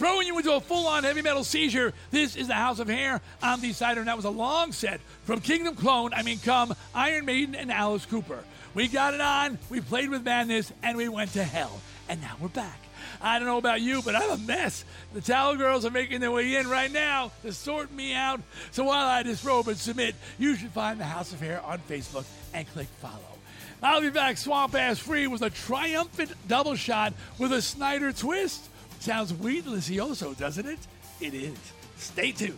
throwing you into a full-on heavy metal seizure. This is the House of Hair. I'm the Decider, and that was a long set from Kingdom Come, Iron Maiden, and Alice Cooper. We got it on, we played with madness, and we went to hell. And now we're back. I don't know about you, but I'm a mess. The Towel Girls are making their way in right now to sort me out. So while I disrobe and submit, you should find the House of Hair on Facebook and click follow. I'll be back swamp-ass free with a triumphant double shot with a Snyder twist. Sounds weed-delicioso, doesn't it? It is. Stay tuned.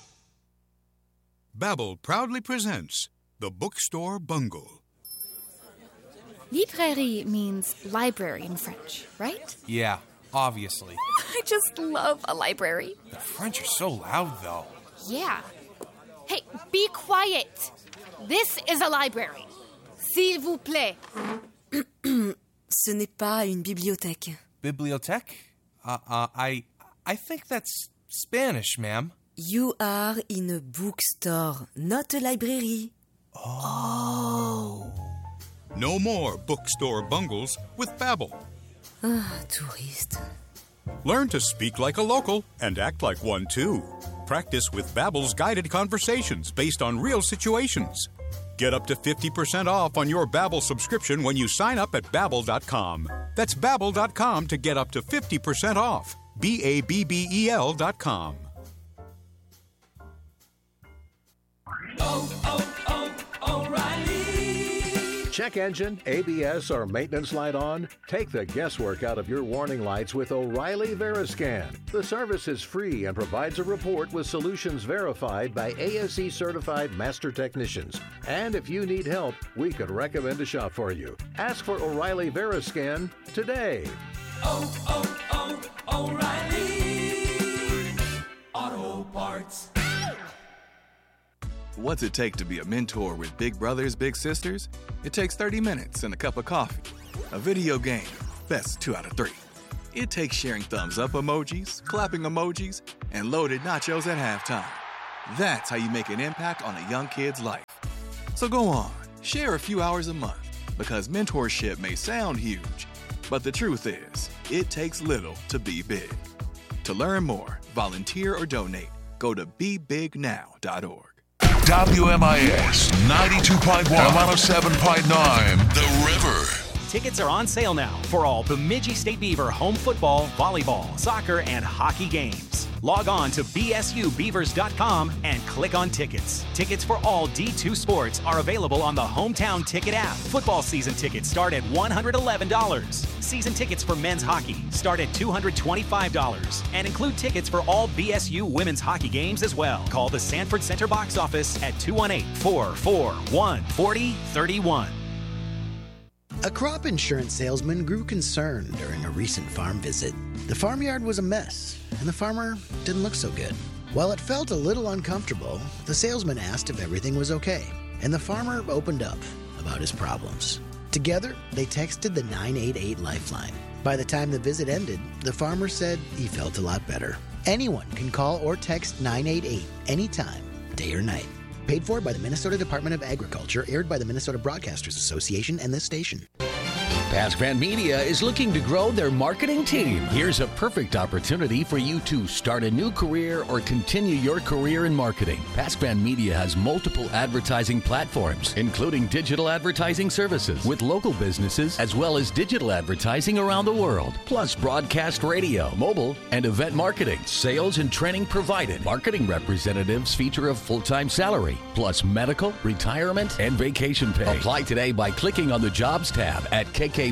Babbel proudly presents The Bookstore Bungle. Librairie means library in French, right? Yeah, obviously. I just love a library. The French are so loud, though. Yeah. Hey, be quiet. This is a library. S'il vous plaît. Ce n'est pas une bibliothèque. Bibliothèque? I think that's Spanish, ma'am. You are in a bookstore, not a library. Oh. No more bookstore bungles with Babbel. Touriste. Learn to speak like a local and act like one, too. Practice with Babbel's guided conversations based on real situations. Get up to 50% off on your Babbel subscription when you sign up at Babbel.com. That's Babbel.com to get up to 50% off. Babbel.com. O'Reilly. Check engine, ABS, or maintenance light on? Take the guesswork out of your warning lights with O'Reilly Veriscan. The service is free and provides a report with solutions verified by ASE certified master technicians. And if you need help, we could recommend a shop for you. Ask for O'Reilly Veriscan today. O'Reilly Auto Parts. What's it take to be a mentor with big brothers, big sisters? It takes 30 minutes and a cup of coffee. A video game, best 2 out of 3. It takes sharing thumbs up emojis, clapping emojis, and loaded nachos at halftime. That's how you make an impact on a young kid's life. So go on, share a few hours a month, because mentorship may sound huge, but the truth is, it takes little to be big. To learn more, volunteer or donate, go to BeBigNow.org. WMIS 92.1 and 107.9 The River. Tickets are on sale now for all Bemidji State Beaver home football, volleyball, soccer, and hockey games. Log on to bsubeavers.com and click on tickets. Tickets for all D2 sports are available on the Hometown Ticket app. Football season tickets start at $111. Season tickets for men's hockey start at $225 and include tickets for all BSU women's hockey games as well. Call the Sanford Center box office at 218-441-4031. A crop insurance salesman grew concerned during a recent farm visit. The farmyard was a mess, and the farmer didn't look so good. While it felt a little uncomfortable, the salesman asked if everything was okay, and the farmer opened up about his problems. Together, they texted the 988 Lifeline. By the time the visit ended, the farmer said he felt a lot better. Anyone can call or text 988 anytime, day or night. Paid for by the Minnesota Department of Agriculture, aired by the Minnesota Broadcasters Association and this station. PaskVan Media is looking to grow their marketing team. Here's a perfect opportunity for you to start a new career or continue your career in marketing. PaskVan Media has multiple advertising platforms, including digital advertising services with local businesses, as well as digital advertising around the world, plus broadcast radio, mobile, and event marketing. Sales and training provided. Marketing representatives feature a full-time salary, plus medical, retirement, and vacation pay. Apply today by clicking on the Jobs tab at KKBJ.com.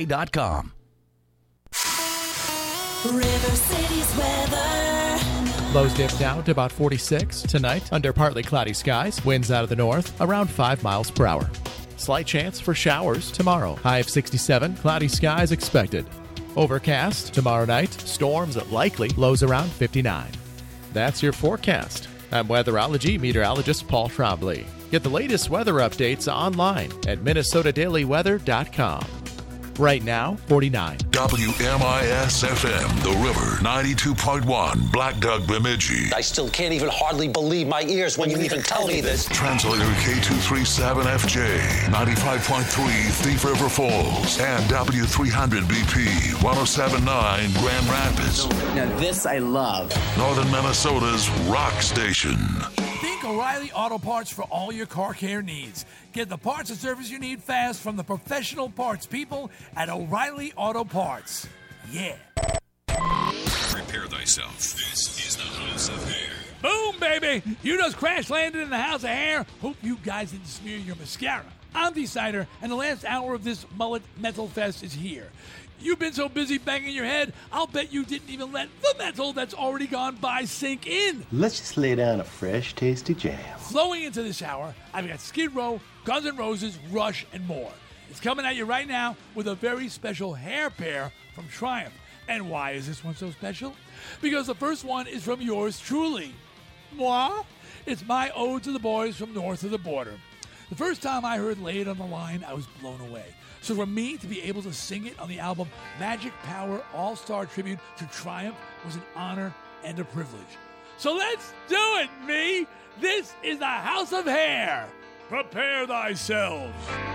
River City's weather. Lows dip down to about 46 tonight under partly cloudy skies. Winds out of the north around 5 miles per hour. Slight chance for showers tomorrow. High of 67, cloudy skies expected. Overcast tomorrow night. Storms likely. Lows around 59. That's your forecast. I'm weatherology meteorologist Paul Trombley. Get the latest weather updates online at minnesotadailyweather.com. Right now, $49. WMIS FM, The River, 92.1, Black Duck Bemidji. I still can't even hardly believe my ears when you even tell me this. Translator K237FJ, 95.3 Thief River Falls, and W300BP, 107.9 Grand Rapids. Now this I love. Northern Minnesota's rock station. Think O'Reilly Auto Parts for all your car care needs. Get the parts and service you need fast from the professional parts people at O'Reilly Auto Parts. Yeah. Prepare thyself. This is the House of Hair. Boom, baby! You just crash landed in the House of Hair. Hope you guys didn't smear your mascara. I'm D-Cider, and the last hour of this Mullet Metal Fest is here. You've been so busy banging your head, I'll bet you didn't even let the metal that's already gone by sink in. Let's just lay down a fresh, tasty jam. Flowing into this hour, I've got Skid Row, Guns N' Roses, Rush, and more. It's coming at you right now with a very special hair pair from Triumph. And why is this one so special? Because the first one is from yours truly. Moi? It's my ode to the boys from north of the border. The first time I heard Lay It on the Line, I was blown away. So for me to be able to sing it on the album Magic Power All-Star Tribute to Triumph was an honor and a privilege. So let's do it, me! This is the House of Hair! Prepare thyselves!